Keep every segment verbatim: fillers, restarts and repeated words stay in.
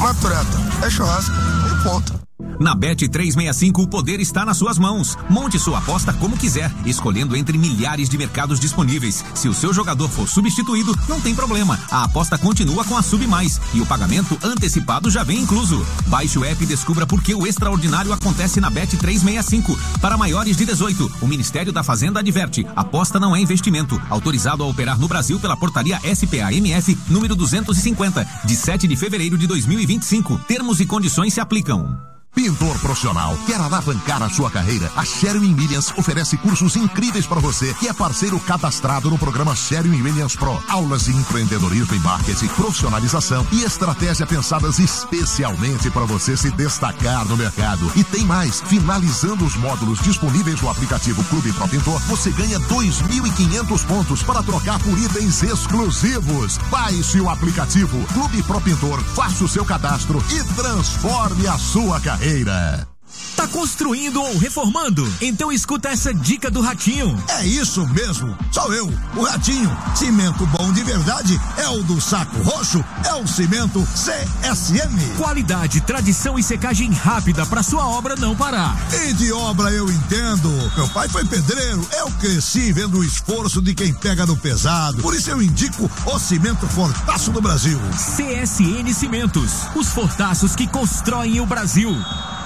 Mas treta, é churrasco e ponto. Na Bet trezentos e sessenta e cinco, o poder está nas suas mãos. Monte sua aposta como quiser, escolhendo entre milhares de mercados disponíveis. Se o seu jogador for substituído, não tem problema. A aposta continua com a Sub Mais e o pagamento antecipado já vem incluso. Baixe o app e descubra por que o extraordinário acontece na Bet trezentos e sessenta e cinco. Para maiores de dezoito, o Ministério da Fazenda adverte: aposta não é investimento. Autorizado a operar no Brasil pela portaria S P A M F número duzentos e cinquenta, de sete de fevereiro de dois mil e vinte e cinco. Termos e condições se aplicam. Pintor profissional, quer alavancar a sua carreira? A Sherwin Williams oferece cursos incríveis para você, que é parceiro cadastrado no programa Sherwin Williams Pro. Aulas de empreendedorismo e marketing, profissionalização e estratégia pensadas especialmente para você se destacar no mercado. E tem mais, finalizando os módulos disponíveis no aplicativo Clube Pro Pintor, você ganha dois mil e quinhentos pontos para trocar por itens exclusivos. Baixe o aplicativo Clube Pro Pintor, faça o seu cadastro e transforme a sua carreira. Tá construindo ou reformando? Então escuta essa dica do Ratinho. É isso mesmo, sou eu, o Ratinho. Cimento bom de verdade é o do Saco Roxo, é o Cimento C S M. Qualidade, tradição e secagem rápida pra sua obra não parar. E de obra eu entendo. Meu pai foi pedreiro, eu cresci vendo o esforço de quem pega no pesado. Por isso eu indico o Cimento Fortaço do Brasil. C S N Cimentos, os fortaços que constroem o Brasil.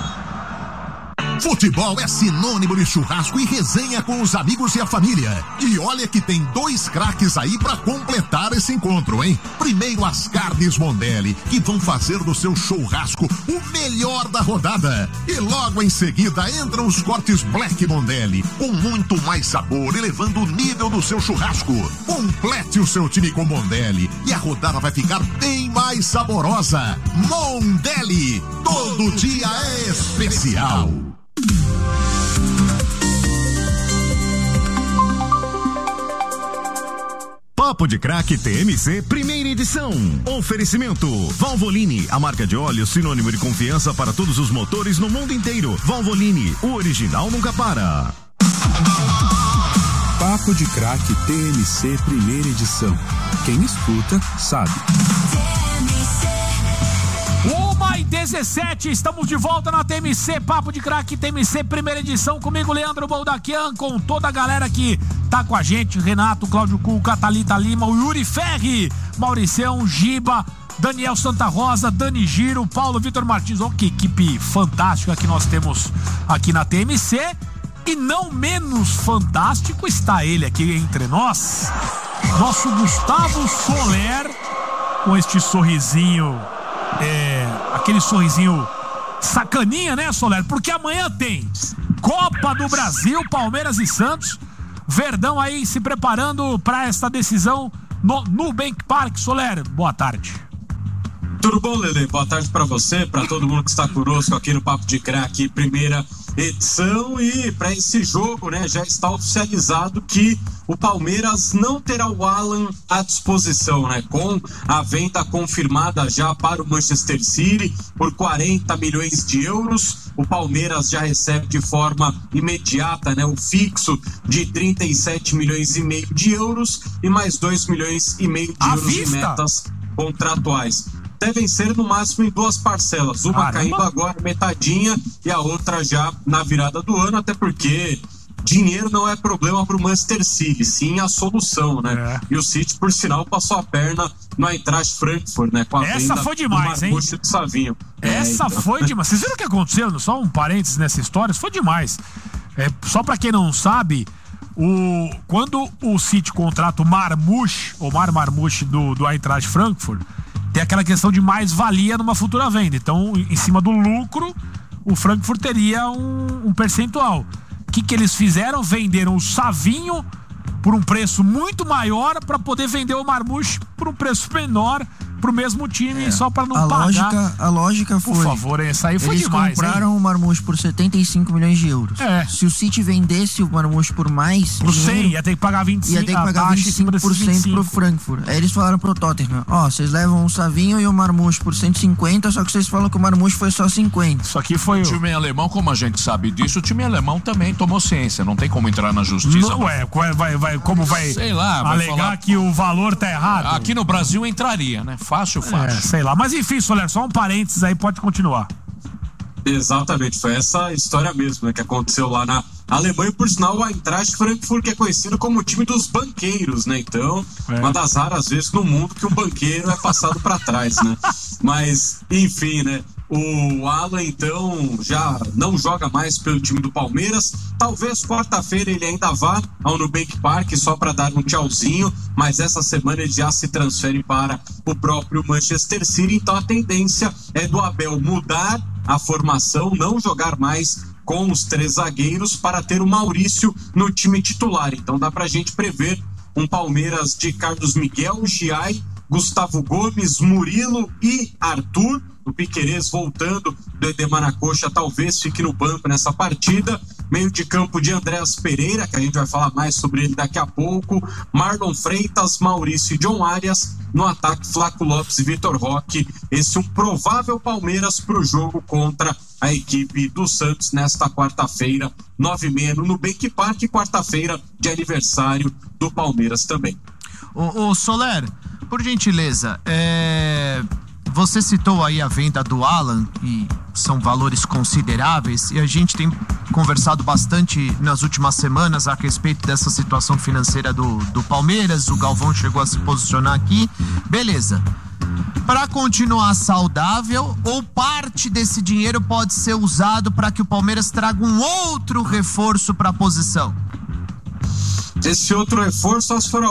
Futebol é sinônimo de churrasco e resenha com os amigos e a família. E olha que tem dois craques aí pra completar esse encontro, hein? Primeiro, as carnes Mondelli, que vão fazer do seu churrasco o melhor da rodada. E logo em seguida entram os cortes Black Mondelli, com muito mais sabor, elevando o nível do seu churrasco. Complete o seu time com Mondelli e a rodada vai ficar bem mais saborosa. Mondelli, todo dia é especial. Papo de Craque T M C, primeira edição. Oferecimento: Valvoline, a marca de óleo sinônimo de confiança para todos os motores no mundo inteiro. Valvoline, o original nunca para. Papo de Craque T M C, primeira edição. Quem escuta, sabe. uma e dezessete, estamos de volta na T M C, Papo de Craque T M C, primeira edição, comigo Leandro Boldaquian, com toda a galera que tá com a gente, Renato, Cláudio Cuca, Thalita Lima, o Yuri Ferri, Mauricião, Giba, Daniel Santa Rosa, Dani Giro, Paulo Vitor Martins. Oh, que equipe fantástica que nós temos aqui na T M C. E não menos fantástico está ele aqui entre nós, nosso Gustavo Soler, com este sorrisinho, é, aquele sorrisinho sacaninha, né, Soler? Porque amanhã tem Copa do Brasil, Palmeiras e Santos, Verdão aí se preparando para esta decisão no Nubank Park. Soler, boa tarde. Tudo bom, Lele? Boa tarde para você, para todo mundo que está conosco aqui no Papo de Craque, primeira edição. E para esse jogo, né, já está oficializado que o Palmeiras não terá o Alan à disposição, né, com a venda confirmada já para o Manchester City por quarenta milhões de euros. O Palmeiras já recebe de forma imediata, né, o fixo de trinta e sete milhões e meio de euros e mais dois milhões e meio de euros de metas contratuais. Devem ser no máximo em duas parcelas, uma Caramba. caindo agora metadinha e a outra já na virada do ano, até porque dinheiro não é problema para o Manchester City, sim a solução, né? É. E o City, por sinal, passou a perna no Eintracht Frankfurt, né? Com a Essa venda foi demais, do hein? Do Savinho. Essa é, então. foi demais. Vocês viram o que aconteceu? Só um parênteses nessa história, isso foi demais. É, só para quem não sabe, o, quando o City contrata o Marmouche, o Mar Marmouche do, do Eintracht Frankfurt, tem aquela questão de mais-valia numa futura venda. Então, em cima do lucro, o Frankfurt teria um, um percentual. O que, que eles fizeram? Venderam o Savinho por um preço muito maior para poder vender o Marmouche por um preço menor pro mesmo time, é, só para não a pagar. Lógica, a lógica foi... Por favor, essa aí foi eles demais. Eles compraram hein? o Marmouche por setenta e cinco milhões de euros. É. Se o City vendesse o Marmouche por mais... Por cem, ia ter que pagar vinte e cinco por cento. Ia ter que pagar vinte e cinco por cento pro Frankfurt. Aí eles falaram pro Tottenham, ó, oh, vocês levam o Savinho e o Marmouche por cento e cinquenta, só que vocês falam que o Marmouche foi só cinquenta. Isso aqui foi... O time alemão, como a gente sabe disso, o time alemão também tomou ciência, não tem como entrar na justiça. Não, ué, vai, vai, como vai Sei lá, vai alegar falar... que o valor tá errado? Aqui no Brasil entraria, né? Fácil, fácil. É, sei lá. Mas enfim, Soler, só um parênteses aí, pode continuar. Exatamente, foi essa história mesmo, né, que aconteceu lá na Alemanha. Por sinal, o Eintracht Frankfurt, que é conhecido como o time dos banqueiros, né? Então, é. uma das raras vezes no mundo que um banqueiro é passado para trás, né? Mas, enfim, né? O Alan, então, já não joga mais pelo time do Palmeiras. Talvez quarta-feira ele ainda vá ao Nubank Park só para dar um tchauzinho, mas essa semana ele já se transfere para o próprio Manchester City. Então a tendência é do Abel mudar a formação, não jogar mais com os três zagueiros para ter o Maurício no time titular. Então dá pra gente prever um Palmeiras de Carlos Miguel, Giai, Gustavo Gomes, Murilo e Arthur. O Piquerez voltando do Edemar na coxa, talvez fique no banco nessa partida. Meio de campo de Andréas Pereira, que a gente vai falar mais sobre ele daqui a pouco. Marlon Freitas, Maurício e John Arias. No ataque, Flaco Lopes e Vitor Roque. Esse é um provável Palmeiras para o jogo contra a equipe do Santos nesta quarta-feira, nove e meia no Nubank Park. Quarta-feira de aniversário do Palmeiras também. Ô, ô Soler, por gentileza, é... você citou aí a venda do Alan, e são valores consideráveis, e a gente tem conversado bastante nas últimas semanas a respeito dessa situação financeira do, do Palmeiras. O Galvão chegou a se posicionar aqui. Beleza. Para continuar saudável, ou parte desse dinheiro pode ser usado para que o Palmeiras traga um outro reforço para a posição? Esse outro reforço, só se for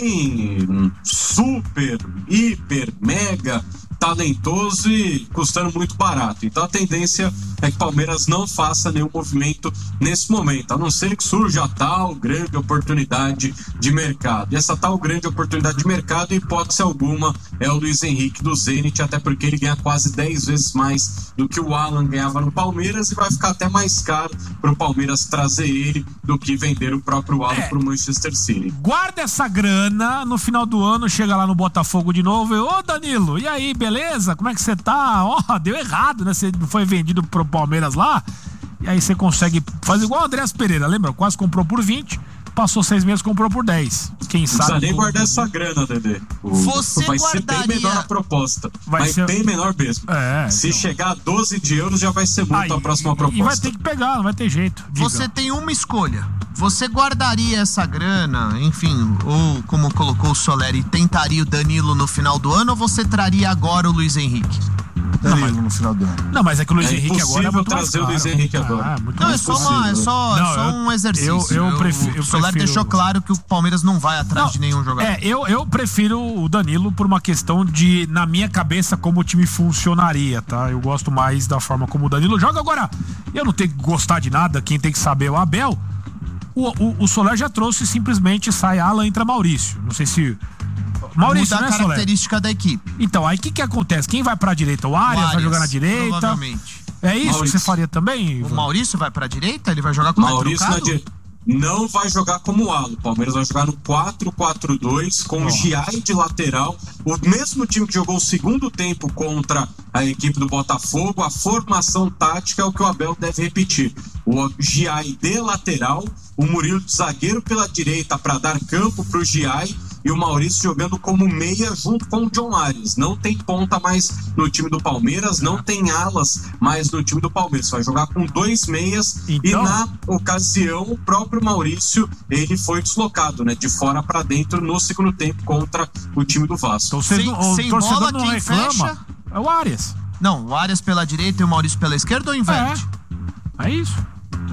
alguém super, hiper, mega talentoso e custando muito barato. Então a tendência é que o Palmeiras não faça nenhum movimento nesse momento, a não ser que surja a tal grande oportunidade de mercado. E essa tal grande oportunidade de mercado, em hipótese alguma, é o Luiz Henrique do Zenit, até porque ele ganha quase dez vezes mais do que o Alan ganhava no Palmeiras, e vai ficar até mais caro para o Palmeiras trazer ele do que vender o próprio Alan é. para o Manchester City. Guarda essa grana, no final do ano chega lá no Botafogo de novo e, ô Danilo, e aí, beleza? Como é que você tá? Ó, oh, deu errado, né? Você foi vendido pro Palmeiras lá, e aí você consegue fazer igual o Andréas Pereira, lembra? Quase comprou por vinte, passou seis meses, comprou por dez. Quem sabe? Não precisa nem guardar essa grana, Dedê. Você vai guardaria... ser bem menor a proposta. Vai, vai ser bem menor mesmo. É, Se então... chegar a doze de euros, já vai ser muito ah, a próxima e, proposta. E vai ter que pegar, não vai ter jeito. Diga. Você tem uma escolha. Você guardaria essa grana, enfim, ou como colocou o Soler, e tentaria o Danilo no final do ano, ou você traria agora o Luiz Henrique? Não, mas no final do ano. Não, mas é que o Luiz é Henrique agora é muito trazer mais o Luiz Henrique agora. Ah, não, é só, uma, é só, não, é só um exercício. Eu, eu prefiro, eu o Soler prefiro... deixou claro que o Palmeiras não vai atrás não, de nenhum jogador. É, eu, eu prefiro o Danilo por uma questão de, na minha cabeça, como o time funcionaria, tá? Eu gosto mais da forma como o Danilo joga. Agora, eu não tenho que gostar de nada, quem tem que saber é o Abel. O, o, o Soler já trouxe, simplesmente sai Alan, entra Maurício. Não sei se... Maurício, muda né, a característica Soler? da equipe. Então, aí o que que acontece? Quem vai pra direita? O Arias, o Arias vai jogar na direita? Provavelmente. É isso Maurício. que você faria também, Ivan? O Maurício vai pra direita? Ele vai jogar com o Maurício na direita. Não vai jogar como o Alan. O Palmeiras vai jogar no quatro quatro dois com oh. o Giai de lateral. O mesmo time que jogou o segundo tempo contra a equipe do Botafogo. A formação tática é o que o Abel deve repetir. O Giai de lateral, o Murilo de zagueiro pela direita para dar campo para o Giai, e o Maurício jogando como meia junto com o John Arias. Não tem ponta mais no time do Palmeiras, não tem alas mais no time do Palmeiras. Vai jogar com dois meias então... e na ocasião o próprio Maurício, ele foi deslocado, né, de fora para dentro no segundo tempo contra o time do Vasco. Então, sem, o sem torcedor bola, não quem reclama, fecha? É o Arias. Não, o Arias pela direita e o Maurício pela esquerda, ou inverte? É, é isso.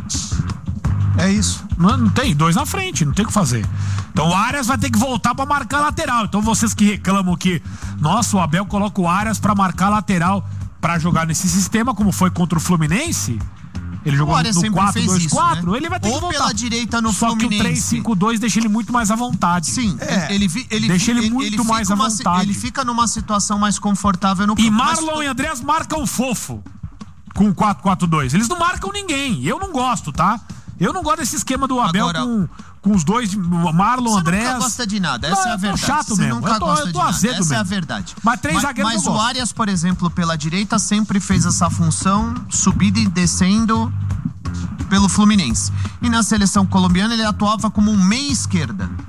É isso. Não, não tem, dois na frente, não tem o que fazer. Então o Arias vai ter que voltar pra marcar lateral. Então vocês que reclamam que, nossa, o Abel coloca o Arias pra marcar lateral pra jogar nesse sistema, como foi contra o Fluminense, ele jogou no quatro dois quatro, né? Ele vai ter Ou que voltar. pela direita no Só Fluminense. que o três cinco dois deixa ele muito mais à vontade. Sim, é. ele, ele, deixa ele, ele muito ele mais à uma, vontade. Ele fica numa situação mais confortável no campo. E Marlon mas... e Andréas marcam fofo com o quatro quatro dois. Eles não marcam ninguém. Eu não gosto, tá? Eu não gosto desse esquema do Abel Agora, com, com os dois, Marlon, você Andréas. Você nunca gosta de nada, essa não, é a verdade. chato você mesmo. Nunca eu tô, gosta eu tô de nada. azedo essa mesmo. é a verdade. Mas três mas, zagueiros Mas eu o gosto. Arias, por exemplo, pela direita, sempre fez essa função, subindo e descendo pelo Fluminense. E na seleção colombiana ele atuava como um meia esquerda.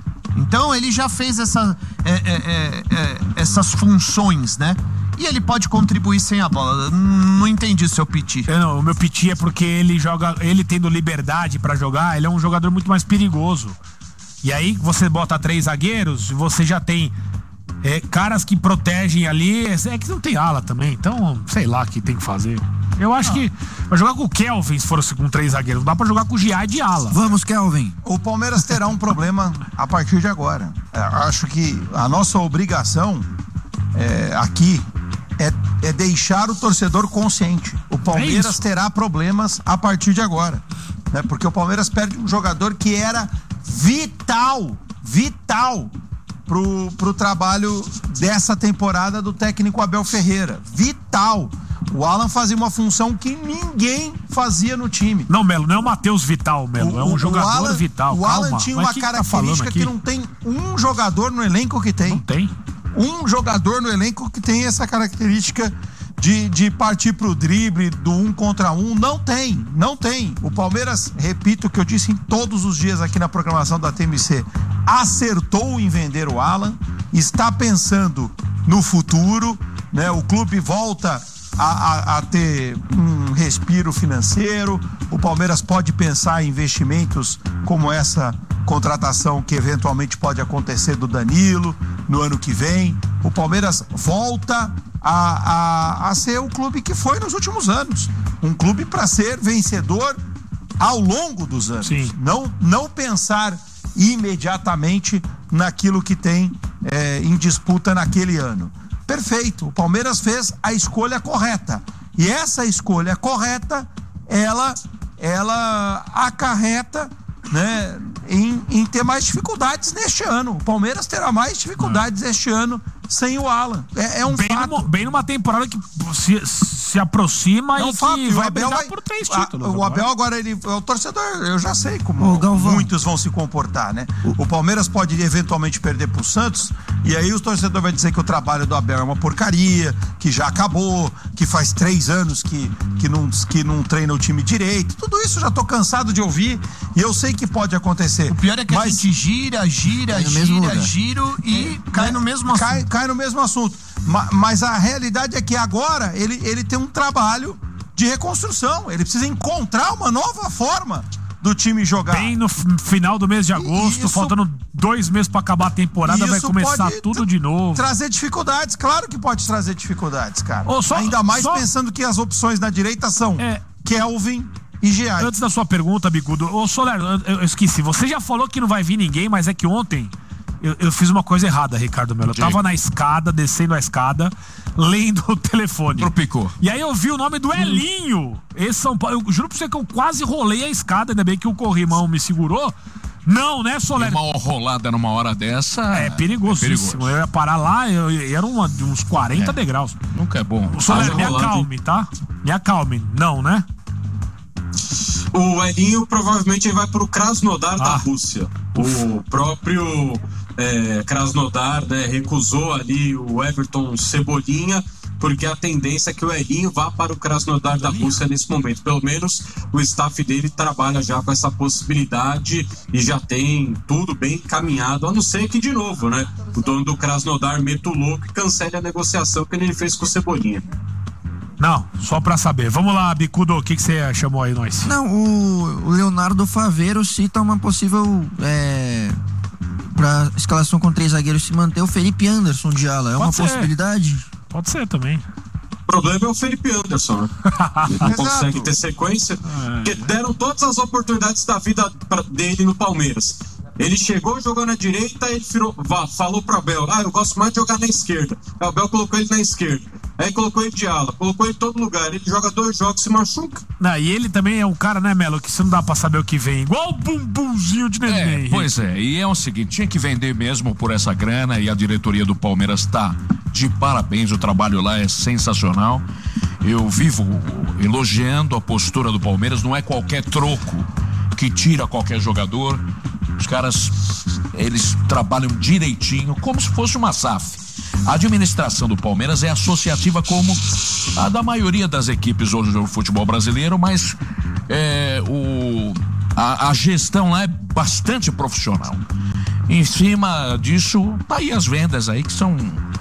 Então ele já fez essa, é, é, é, é, essas funções, né? E ele pode contribuir sem a bola. Não entendi o seu piti. Eu não, o meu piti é porque ele joga, ele tendo liberdade pra jogar, ele é um jogador muito mais perigoso. E aí você bota três zagueiros, você já tem é, caras que protegem ali. É que não tem ala também, então sei lá o que tem que fazer. Eu acho ah. que vai jogar com o Kelvin se for com três zagueiros. Não dá pra jogar com o Giai de ala. Vamos, Kelvin. O Palmeiras terá um problema a partir de agora. É, acho que a nossa obrigação é, aqui é, é deixar o torcedor consciente. O Palmeiras é terá problemas a partir de agora. Né? Porque o Palmeiras perde um jogador que era vital, vital pro, pro trabalho dessa temporada do técnico Abel Ferreira. Vital. O Alan fazia uma função que ninguém fazia no time. Não, Melo, não é o Matheus Vital, Melo, o, é um jogador Alan, vital. O Calma. Alan tinha Mas uma que característica tá que não tem um jogador no elenco que tem. Não tem? Um jogador no elenco que tem essa característica de, de partir pro drible, do um contra um. Não tem, não tem. O Palmeiras, repito o que eu disse em todos os dias aqui na programação da T M C, acertou em vender o Alan, está pensando no futuro, né? O clube volta A, a, a ter um respiro financeiro. O Palmeiras pode pensar em investimentos como essa contratação que eventualmente pode acontecer do Danilo no ano que vem. O Palmeiras volta a, a, a ser o clube que foi nos últimos anos, um clube para ser vencedor ao longo dos anos. Sim. Não, não pensar imediatamente naquilo que tem é, em disputa naquele ano. Perfeito, o Palmeiras fez a escolha correta. E essa escolha correta, ela, ela acarreta, né, em, em ter mais dificuldades neste ano. O Palmeiras terá mais dificuldades ah. este ano sem o Alan. É, é um bem fato. Numa, bem numa temporada que se, se aproxima é um e fato. que E vai Abel brigar vai, por três títulos. A, o Abel agora, ele é o torcedor, eu já sei como muitos vão se comportar, né? O, o Palmeiras pode eventualmente perder pro Santos, e aí o torcedor vai dizer que o trabalho do Abel é uma porcaria, que já acabou, que faz três anos que, que, não, que não treina o time direito. Tudo isso eu já tô cansado de ouvir, e eu sei que pode acontecer. O pior é que mas... a gente gira, gira, gira, giro e é, cai no mesmo assunto. Cai, cai no mesmo assunto. Ma, mas a realidade é que agora ele, ele tem um trabalho de reconstrução. Ele precisa encontrar uma nova forma do time jogar. Bem no final do mês de agosto, isso, faltando dois meses para acabar a temporada, vai começar tudo de novo. Trazer dificuldades, claro que pode trazer dificuldades, cara. Oh, só, Ainda mais só... pensando que as opções na direita são é... Kelvin e Giai. Antes da sua pergunta, Bicudo, ô Soler, eu, eu esqueci, você já falou que não vai vir ninguém, mas é que ontem eu, eu fiz uma coisa errada, Ricardo Melo. Eu tava na escada, descendo a escada, lendo o telefone. Tropicou. E aí eu vi o nome do Elinho. Esse São Paulo. Eu juro pra você que eu quase rolei a escada, ainda bem que o corrimão me segurou. Não, né, Soler? Uma rolada numa hora dessa. É perigosíssimo. É perigoso. Eu ia parar lá, eu, eu, era uma, uns quarenta é. degraus. Nunca é bom. O Soler, me acalme, tá? Me acalme. Não, né? O Elinho provavelmente vai pro Krasnodar ah. da Rússia. O próprio é, Krasnodar, né, recusou ali o Everton Cebolinha, porque a tendência é que o Elinho vá para o Krasnodar da Rússia nesse momento. Pelo menos o staff dele trabalha já com essa possibilidade e já tem tudo bem encaminhado, a não ser que, de novo, né, o dono do Krasnodar meta o louco e cancele a negociação que ele fez com o Cebolinha. Não, só pra saber. Vamos lá, Bicudo, o que que você chamou aí, nós? Não, o, o Leonardo Faveiro cita uma possível é, pra escalação com três zagueiros se manter o Felipe Anderson de ala. É Pode uma ser. possibilidade? Pode ser também. O problema é o Felipe Anderson, né? Ele não consegue ter sequência, porque deram todas as oportunidades da vida pra, dele no Palmeiras. Ele chegou jogando à direita, ele virou, vá, falou pro Abel, ah, eu gosto mais de jogar na esquerda. O Abel colocou ele na esquerda. Aí colocou ele de ala, colocou ele em todo lugar. Ele joga dois jogos e se machuca. Não, e ele também é um cara, né, Melo, que você não dá pra saber o que vem. Igual o bumbumzinho de neném. É, pois é, e é o seguinte, tinha que vender mesmo por essa grana e a diretoria do Palmeiras tá de parabéns, o trabalho lá é sensacional. Eu vivo elogiando a postura do Palmeiras, não é qualquer troco que tira qualquer jogador. Os caras, eles trabalham direitinho, como se fosse uma S A F. A administração do Palmeiras é associativa como a da maioria das equipes hoje do futebol brasileiro, mas é, o, a, a gestão lá é bastante profissional. Em cima disso, tá aí as vendas aí que são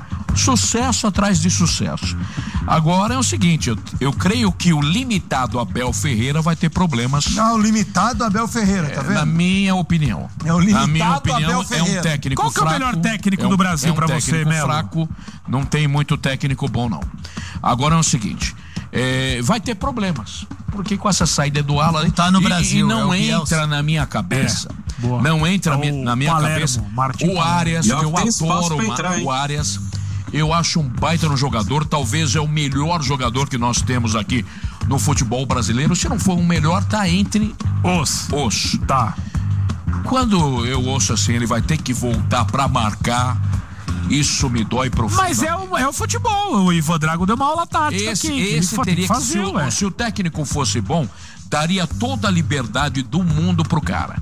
sucesso atrás de sucesso. Agora é o seguinte, eu, eu creio que o limitado Abel Ferreira vai ter problemas. Não, o limitado Abel Ferreira, tá vendo? Na minha opinião. É o limitado Na minha opinião, Abel é Ferreira. um técnico Qual que fraco. é o melhor técnico é um, do Brasil é um pra você, técnico Melo? fraco, não tem muito técnico bom, não. Agora é o seguinte, é, vai ter problemas. Porque com essa saída do Alan... Tá no e, Brasil, e não é entra na minha cabeça. É, não entra é na minha Palermo, cabeça. Martin O Arias, Palermo. que eu Tem adoro pra entrar, o Arias... Eu acho um baita no jogador, talvez é o melhor jogador que nós temos aqui no futebol brasileiro. Se não for o melhor, tá entre os. Os. Tá. Quando eu ouço assim, ele vai ter que voltar pra marcar. Isso me dói profundamente. Mas é o, é o futebol. O Ivan Drago deu uma aula tática Esse, aqui. esse que teria que, fazer, se, o, se o técnico fosse bom, daria toda a liberdade do mundo pro cara.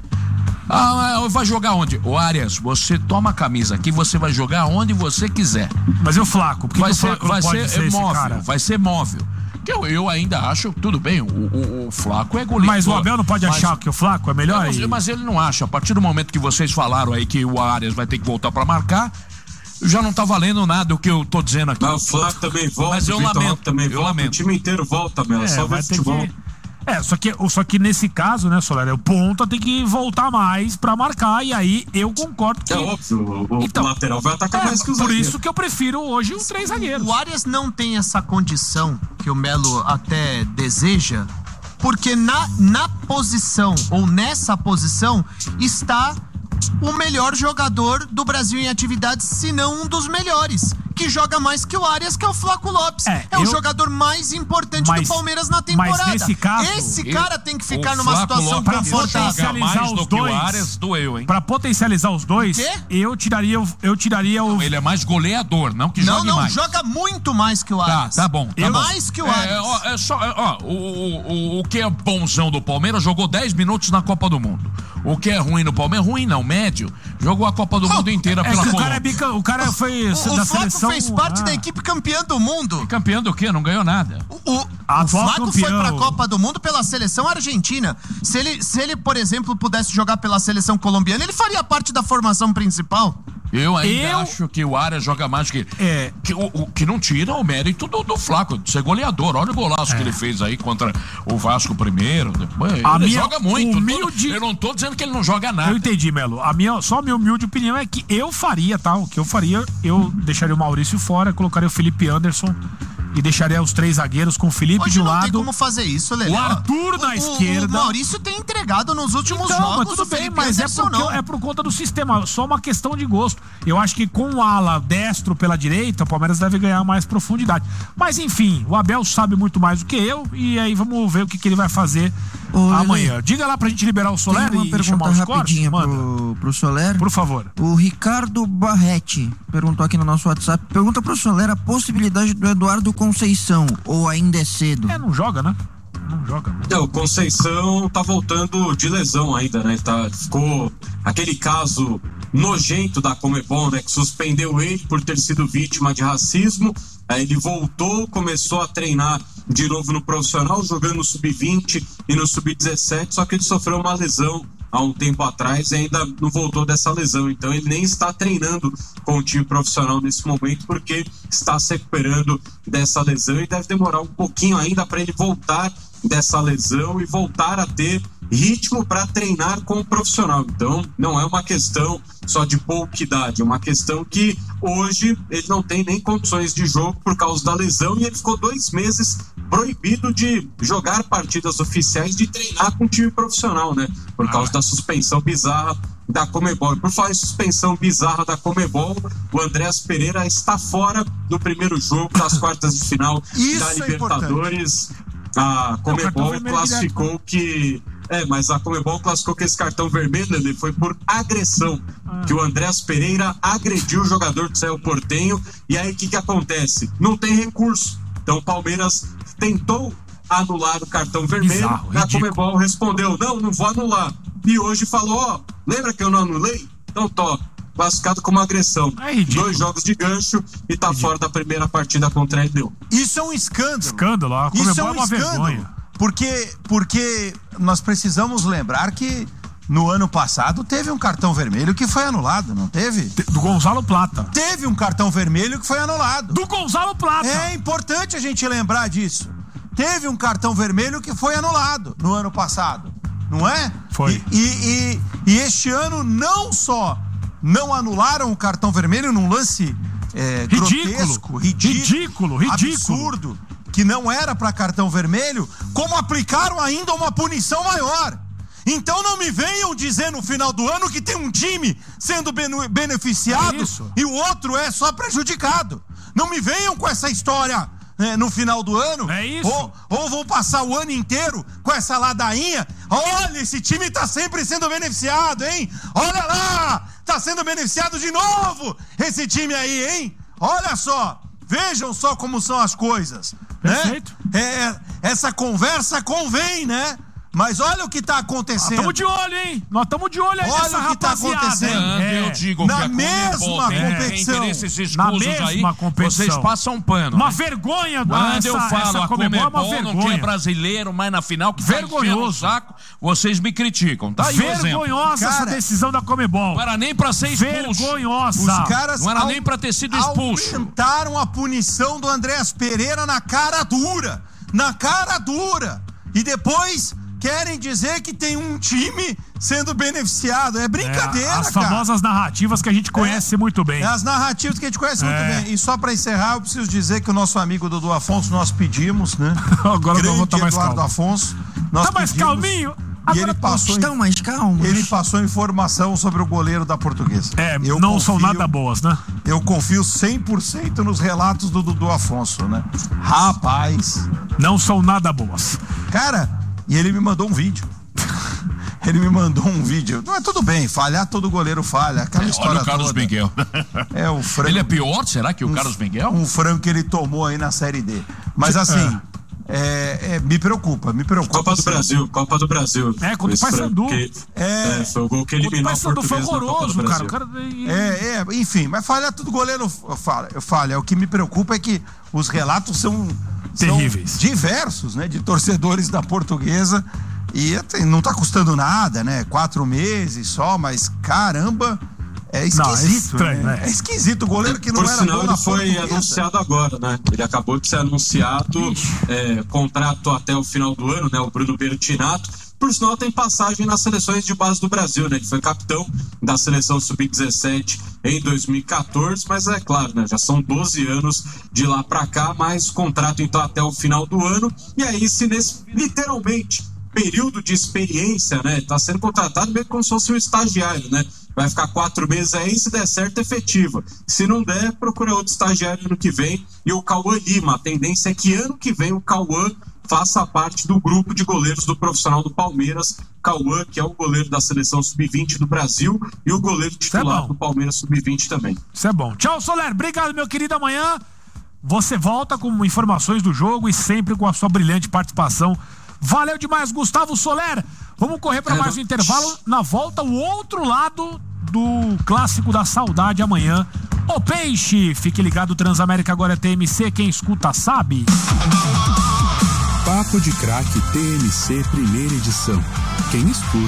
Ah, vai jogar onde? O Arias, você toma a camisa aqui, você vai jogar onde você quiser. Mas e o Flaco? Por que vai que o ser, Flaco vai não pode ser, ser esse móvel, cara? vai ser móvel. Que eu, eu ainda acho, tudo bem, o, o, o Flaco é goleador. Mas o Abel não pode mas, achar que o Flaco é melhor? Não, mas ele não acha. A partir do momento que vocês falaram aí que o Arias vai ter que voltar pra marcar, já não tá valendo nada o que eu tô dizendo aqui. Mas o Flaco também volta, mas eu o Vitor lamento, Roque também eu volta, lamento. o time inteiro volta, Melo, É, só vai ver ter futebol. que... É, só que, só que nesse caso, né, Soler, o ponta tem que voltar mais pra marcar, e aí eu concordo que... É óbvio, o, então, o lateral vai atacar é, mais que os Por zagueiros. isso que eu prefiro hoje os três zagueiros. O Arias não tem essa condição que o Melo até deseja, porque na, na posição, ou nessa posição, está o melhor jogador do Brasil em atividade, se não um dos melhores, que joga mais que o Arias, que é o Flaco Lopes. É, é eu... o jogador mais importante mas, do Palmeiras na temporada. Mas nesse caso, esse cara tem que ficar o numa Flaco situação Lopes confortável. mais os do dois, que o Arias doeu, hein? Pra potencializar os dois, eu tiraria, eu tiraria o... Não, ele é mais goleador, não que não, jogue não, mais. Não, joga muito mais que o Arias. Tá, tá bom. Tá eu bom. Mais que o Arias. É, ó, é só, é, ó, o, o, o que é bonzão do Palmeiras jogou dez minutos na Copa do Mundo. O que é ruim no Palmeiras, ruim não, médio, jogou a Copa do Mundo inteira é pela que o Colômbia. cara, é bica, o cara foi o, da o Flaco seleção... fez parte ah. da equipe campeã do mundo. E campeão do quê? Não ganhou nada. O, o, o Flaco foi pra Copa do Mundo pela seleção argentina. Se ele, se ele, por exemplo, pudesse jogar pela seleção colombiana, ele faria parte da formação principal. Eu ainda eu... acho que o Arias joga mais que é. que, o, o, que não tira o mérito do, do Flaco, de ser goleador. Olha o golaço é. que ele fez aí contra o Vasco primeiro. Depois, a ele minha joga muito. Humilde... Eu não tô dizendo que ele não joga nada. Eu entendi, Melo. A minha, só a minha humilde opinião é que eu faria, tá? O que eu faria, eu deixaria o Maurício fora, colocaria o Felipe Anderson e deixaria os três zagueiros com o Felipe Hoje de um não lado. Tem como fazer isso, Lelê. O Arthur na o, esquerda. O Maurício tem entregado nos últimos então, jogos. Mas tudo bem, mas é, porque, não. é por conta do sistema, só uma questão de gosto. Eu acho que com o ala destro pela direita, o Palmeiras deve ganhar mais profundidade. Mas enfim, o Abel sabe muito mais do que eu, e aí vamos ver o que, que ele vai fazer Ô, amanhã. Lelê, diga lá pra gente liberar o Soler tem uma e pergunta chamar os rapidinha cortes. pro, pro Soler. Por favor. O Ricardo Barretti perguntou aqui no nosso WhatsApp, pergunta pro Soler a possibilidade do Eduardo Conceição, ou ainda é cedo? É, não joga, né? Não joga. Não, o Conceição tá voltando de lesão ainda, né? Tá, ficou aquele caso nojento da Conmebol, né? Que suspendeu ele por ter sido vítima de racismo. Aí ele voltou, começou a treinar de novo no profissional, jogando no sub vinte e no sub dezessete, só que ele sofreu uma lesão há um tempo atrás e ainda não voltou dessa lesão. Então ele nem está treinando com o time profissional nesse momento, porque está se recuperando dessa lesão e deve demorar um pouquinho ainda para ele voltar dessa lesão e voltar a ter ritmo para treinar com o profissional. Então não é uma questão só de pouca idade, é uma questão que hoje ele não tem nem condições de jogo por causa da lesão, e ele ficou dois meses proibido de jogar partidas oficiais, de treinar com o time profissional, né? Por causa da suspensão bizarra da Conmebol. E por falar em suspensão bizarra da Conmebol, o Andrés Pereira está fora do primeiro jogo das quartas de final da Libertadores. A Conmebol classificou que... É, mas a Conmebol classificou que esse cartão vermelho, ele foi por agressão, ah. que o Andrés Pereira agrediu o jogador do Cerro Porteño. E aí o que que acontece? Não tem recurso. Então o Palmeiras tentou anular o cartão vermelho. Bizarro, a Conmebol respondeu, não, não vou anular. E hoje falou, ó, lembra que eu não anulei? Então tô classificado como agressão. É Dois jogos de gancho e tá ridículo. Fora da primeira partida contra a L D U. Isso é um escândalo. Escândalo, a Conmebol é uma vergonha. Porque, porque nós precisamos lembrar que no ano passado teve um cartão vermelho que foi anulado, não teve? Do Gonzalo Plata. Teve um cartão vermelho que foi anulado. Do Gonzalo Plata. É importante a gente lembrar disso. Teve um cartão vermelho que foi anulado no ano passado, não é? Foi. E, e, e, e este ano não só não anularam o cartão vermelho num lance é, ridículo, grotesco, ridículo, ridículo, ridículo, absurdo, que não era para cartão vermelho, como aplicaram ainda uma punição maior. Então não me venham dizer no final do ano que tem um time sendo beneficiado é e o outro é só prejudicado. Não me venham com essa história, né, no final do ano. É isso. Ou, ou vão passar o ano inteiro com essa ladainha. Olha, esse time tá sempre sendo beneficiado, hein? Olha lá, tá sendo beneficiado de novo esse time aí, hein? Olha só, vejam só como são as coisas. Perfeito. Né? É, essa conversa convém, né? Mas olha o que tá acontecendo. Nós estamos de olho, hein? Nós estamos de olho aí olha nessa o que tá acontecendo. É. Eu digo na que a mesma Comebol tem competição. interesses escusos Na mesma aí, competição. vocês passam pano. Uma né? vergonha. Quando essa, eu falo a Comebol, Comebol é uma não vergonha. quer brasileiro, mas na final que vergonhoso. tá o saco, vocês me criticam. Tá aí o exemplo. Vergonhosa essa Cara, decisão da Comebol. Não era nem pra ser expulso. Vergonhosa. Os caras Não era au- nem pra ter sido expulso. aumentaram a punição do Andréas Pereira na cara dura. Na cara dura. E depois querem dizer que tem um time sendo beneficiado. É brincadeira, é, as cara. famosas narrativas que a gente conhece é, muito bem. É as narrativas que a gente conhece é. muito bem. E só pra encerrar, eu preciso dizer que o nosso amigo Dudu Afonso, nós pedimos, né? Agora Grande eu vou estar mais Eduardo calmo. Afonso. Nós Tá mais pedimos, calminho? E Agora ele passou, Estão mais calmos. ele passou informação sobre o goleiro da Portuguesa. É, Eu não são confio- nada boas, né? Eu confio cem por cento nos relatos do Dudu Afonso, né? Rapaz. Não são nada boas. Cara, e ele me mandou um vídeo. Ele me mandou um vídeo. Não é tudo bem, falhar todo goleiro falha. Aquela É, história olha o Carlos toda. Miguel. É o frango. Ele é pior, será que o um, Carlos Miguel? Um frango que ele tomou aí na Série D. Mas assim, é, é, me preocupa, me preocupa. Copa do assim. Brasil, Copa do Brasil. É, contra o Esse Paysandu. que- É. é, foi o gol que O eliminou a Paysandu foi Portuguesa na Copa do horroroso, cara. Brasil. O cara... É, é, enfim, mas falhar tudo goleiro falha, falha. O que me preocupa é que os relatos são, são terríveis, diversos, né, de torcedores da Portuguesa. E assim, não tá custando nada, né? Quatro meses só, mas caramba, é esquisito. Não, é estranho, né? né? É esquisito. O goleiro que não Por era sinal, bom na ele foi Portuguesa. anunciado agora, né? Ele acabou de ser anunciado, é, contrato até o final do ano, né? O Bruno Bertinato. Por sinal, tem passagem nas seleções de base do Brasil, né? Ele foi capitão da seleção sub dezessete em dois mil e quatorze, mas é claro, né? Já são doze anos de lá pra cá, mais contrato então até o final do ano. E aí, se nesse, literalmente, período de experiência, né? Tá sendo contratado meio como se fosse um estagiário, né? Vai ficar quatro meses aí, se der certo, efetiva. Se não der, procura outro estagiário ano que vem. E o Cauã Lima, a tendência é que ano que vem o Cauã faça parte do grupo de goleiros do profissional do Palmeiras. Cauã, que é o goleiro da seleção sub vinte do Brasil e o goleiro titular é do Palmeiras sub vinte também. Isso é bom. Tchau, Soler. Obrigado, meu querido. Amanhã você volta com informações do jogo e sempre com a sua brilhante participação. Valeu demais, Gustavo Soler. Vamos correr para mais um intervalo. Na volta, o outro lado do Clássico da Saudade amanhã. O Peixe. Fique ligado, Transamérica agora é T M C. Quem escuta sabe. Papo de Craque T M C, primeira edição. Quem escuta